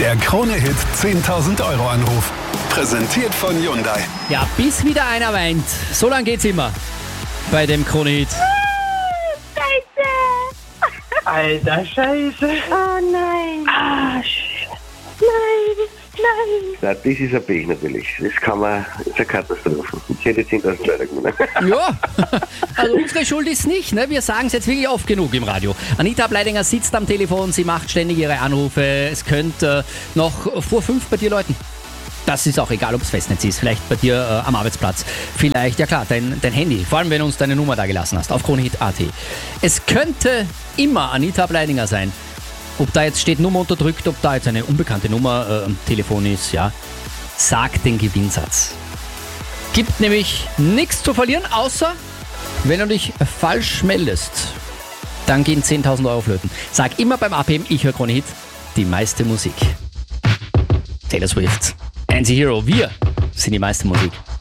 Der Krone-Hit 10.000 € Anruf. Präsentiert von Hyundai. Ja, bis wieder einer weint. So lang geht's immer bei dem Krone-Hit. Scheiße! Alter Scheiße. Oh nein! Nein! Na, das ist ein Pech natürlich. Das ist eine Katastrophe. Ich hätte 10.000 Leute gewonnen. Ja, also unsere Schuld ist nicht, ne? Wir sagen es jetzt wirklich oft genug im Radio. Anita Bleidinger sitzt am Telefon, sie macht ständig ihre Anrufe. Es könnte noch vor 5 bei dir läuten. Das ist auch egal, ob es Festnetz ist. Vielleicht bei dir am Arbeitsplatz. Vielleicht, ja klar, dein Handy. Vor allem, wenn du uns deine Nummer da gelassen hast. Auf Kronehit.at. Es könnte immer Anita Bleidinger sein. Ob da jetzt steht Nummer unterdrückt, ob da jetzt eine unbekannte Nummer am Telefon ist, ja. Sag den Gewinnsatz. Gibt nämlich nichts zu verlieren, außer wenn du dich falsch meldest. Dann gehen 10.000 € flöten. Sag immer beim Abheben, ich höre Krone-Hit, die meiste Musik. Taylor Swift, Anti-Hero, wir sind die meiste Musik.